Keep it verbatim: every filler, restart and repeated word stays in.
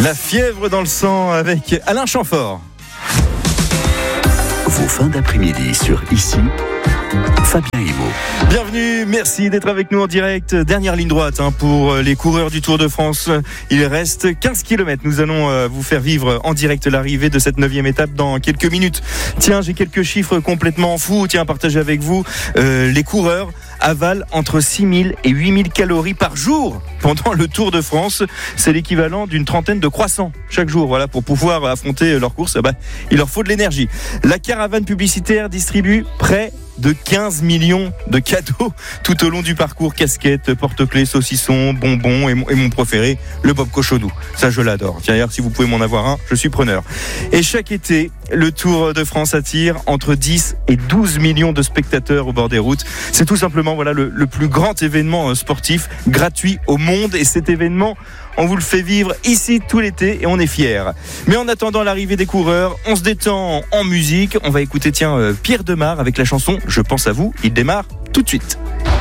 La fièvre dans le sang avec Alain Chamfort. Vos fins d'après-midi sur Ici, Fabien Himo. Bienvenue, merci d'être avec nous en direct. Dernière ligne droite hein, pour les coureurs du Tour de France. Il reste quinze kilomètres. Nous allons euh, vous faire vivre en direct l'arrivée de cette neuvième étape dans quelques minutes. Tiens, j'ai quelques chiffres complètement fous. Tiens, à partager avec vous. Euh, les coureurs avalent entre six mille et huit mille calories par jour pendant le Tour de France. C'est l'équivalent d'une trentaine de croissants chaque jour. Voilà, pour pouvoir affronter leur course, bah, il leur faut de l'énergie. La caravane publicitaire distribue près de quinze millions de cadeaux tout au long du parcours. Casquettes, porte-clés, saucissons, bonbons et mon, et mon préféré, le Bob Cochonou. Ça, je l'adore. Tiens, d'ailleurs, si vous pouvez m'en avoir un, je suis preneur. Et chaque été, le Tour de France attire entre dix et douze millions de spectateurs au bord des routes. C'est tout simplement voilà, le, le plus grand événement sportif gratuit au monde. Et cet événement, on vous le fait vivre ici tout l'été et on est fiers. Mais en attendant l'arrivée des coureurs, on se détend en musique. On va écouter tiens Pierre Demar avec la chanson « Je pense à vous ». Il démarre tout de suite.